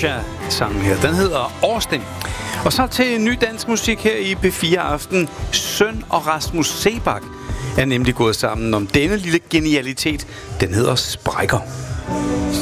Russia sangen her. Den hedder Austin. Og så til ny dansk musik her i P4 Aften. Søn og Rasmus Seebach er nemlig gået sammen om denne lille genialitet. Den hedder Sprækker.